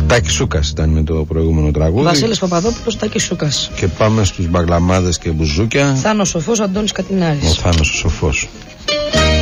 Τάκης Σούκας ήταν το προηγούμενο τραγούδι. Βασίλης Παπαδόπουλος, Τάκης Σούκας. Και πάμε στους μπαγλαμάδες και μπουζούκια. Θάνος Σοφός, Αντώνης Κατινάρης. Ο Θάνος ο Σοφός.